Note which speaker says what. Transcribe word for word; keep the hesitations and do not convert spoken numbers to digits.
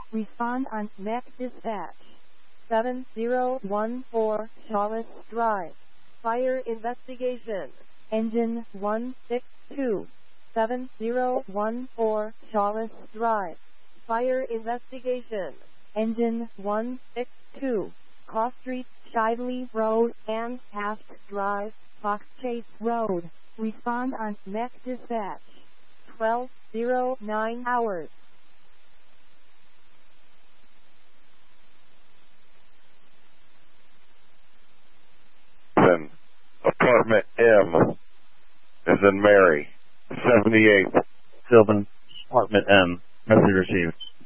Speaker 1: Respond on M A C Dispatch. seven zero one four Shawless Drive. Fire investigation. Engine one six two. seven zero one four Shawless Drive. Fire investigation. Engine one six two. Cross Street, Shively Road, and Taft Drive, Fox Chase Road. Respond on M A C Dispatch. twelve oh nine hours.
Speaker 2: Apartment M is in Mary. seventy-eight.
Speaker 3: Sylvan, Apartment M. Message received.